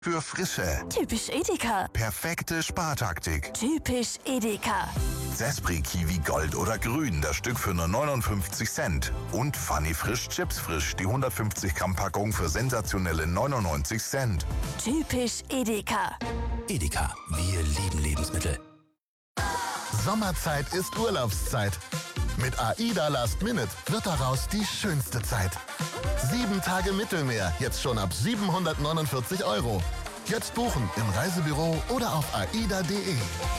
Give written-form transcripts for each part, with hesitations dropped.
Für Frische. Typisch Edeka. Perfekte Spartaktik. Typisch Edeka. Zespri Kiwi Gold oder Grün, das Stück für nur 59 Cent. Und Funny Frisch Chips Frisch, die 150 Gramm Packung für sensationelle 99 Cent. Typisch Edeka. Edeka, wir lieben Lebensmittel. Sommerzeit ist Urlaubszeit. Mit AIDA Last Minute wird daraus die schönste Zeit. 7 Tage Mittelmeer, jetzt schon ab 749 €. Jetzt buchen im Reisebüro oder auf aida.de.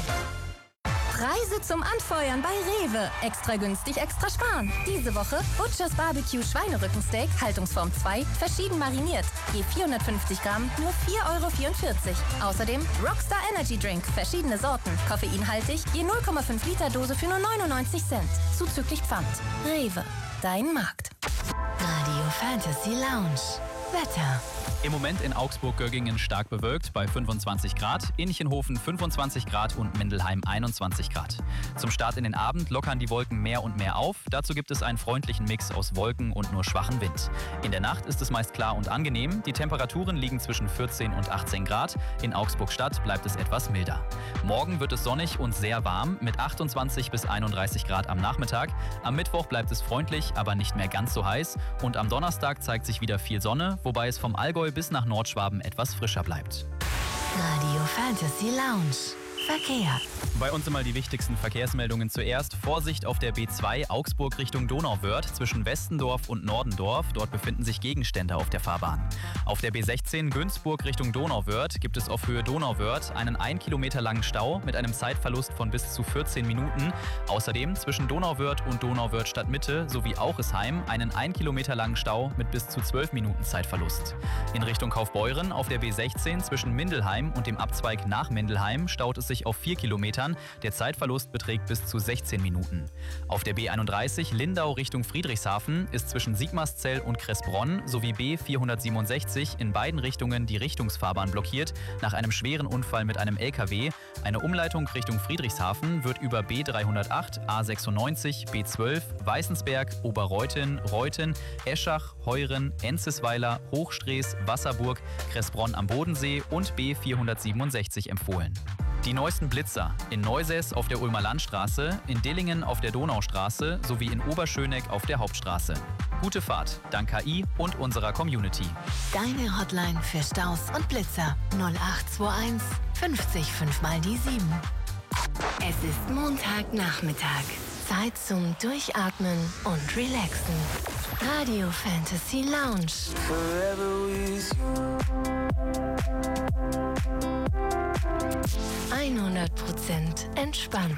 Preise zum Anfeuern bei Rewe. Extra günstig, extra sparen. Diese Woche Butchers Barbecue Schweinerückensteak, Haltungsform 2, verschieden mariniert. Je 450 Gramm, nur 4,44 €. Außerdem Rockstar Energy Drink, verschiedene Sorten. Koffeinhaltig, je 0,5 Liter Dose für nur 99 Cent. Zuzüglich Pfand. Rewe, dein Markt. Radio Fantasy Lounge. Wetter. Im Moment in Augsburg-Göggingen stark bewölkt bei 25 Grad, Inchenhofen 25 Grad und Mindelheim 21 Grad. Zum Start in den Abend lockern die Wolken mehr und mehr auf. Dazu gibt es einen freundlichen Mix aus Wolken und nur schwachen Wind. In der Nacht ist es meist klar und angenehm. Die Temperaturen liegen zwischen 14 und 18 Grad. In Augsburg-Stadt bleibt es etwas milder. Morgen wird es sonnig und sehr warm mit 28 bis 31 Grad am Nachmittag. Am Mittwoch bleibt es freundlich, aber nicht mehr ganz so heiß. Und am Donnerstag zeigt sich wieder viel Sonne, wobei es vom Allgäu bis nach Nordschwaben etwas frischer bleibt. Radio Fantasy Lounge. Verkehr. Bei uns einmal die wichtigsten Verkehrsmeldungen zuerst. Vorsicht auf der B2 Augsburg Richtung Donauwörth zwischen Westendorf und Nordendorf. Dort befinden sich Gegenstände auf der Fahrbahn. Auf der B16 Günzburg Richtung Donauwörth gibt es auf Höhe Donauwörth einen 1 Kilometer langen Stau mit einem Zeitverlust von bis zu 14 Minuten. Außerdem zwischen Donauwörth und Donauwörth Stadtmitte sowie Auchesheim einen 1 Kilometer langen Stau mit bis zu 12 Minuten Zeitverlust. In Richtung Kaufbeuren auf der B16 zwischen Mindelheim und dem Abzweig nach Mindelheim staut es sich auf 4 Kilometern. Der Zeitverlust beträgt bis zu 16 Minuten. Auf der B31 Lindau Richtung Friedrichshafen ist zwischen Sigmarszell und Kressbronn sowie B467 in beiden Richtungen die Richtungsfahrbahn blockiert nach einem schweren Unfall mit einem LKW. Eine Umleitung Richtung Friedrichshafen wird über B308, A96, B12, Weißensberg, Oberreuthen, Reuthen, Eschach, Heuren, Enzesweiler, Hochstrees, Wasserburg, Kressbronn am Bodensee und B467 empfohlen. Die neuesten Blitzer in Neusäß auf der Ulmer Landstraße, in Dillingen auf der Donaustraße sowie in Oberschöneck auf der Hauptstraße. Gute Fahrt, dank KI und unserer Community. Deine Hotline für Staus und Blitzer 0821 50 5 mal die 7. Es ist Montagnachmittag. Zeit zum Durchatmen und Relaxen. Radio Fantasy Lounge. 100% entspannt.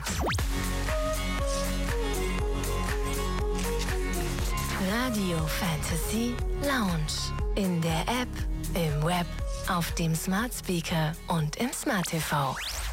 Radio Fantasy Lounge. In der App, im Web, auf dem Smart Speaker und im Smart TV.